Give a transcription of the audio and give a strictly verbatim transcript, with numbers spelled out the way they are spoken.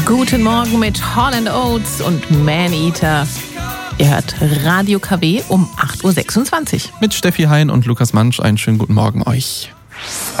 Guten Morgen mit Hall and Oates und Maneater. Ihr hört Radio K W um acht Uhr sechsundzwanzig. Mit Steffi Hein und Lukas Mansch einen schönen guten Morgen euch.